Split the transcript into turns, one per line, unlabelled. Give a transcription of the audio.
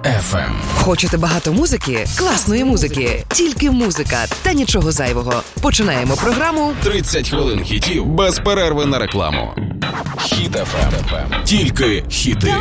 FM.
Хочете багато музики? Класної музики. Тільки музика та нічого зайвого. Починаємо програму
30 хвилин хітів без перерви на рекламу. Хіт FM. Тільки хіти.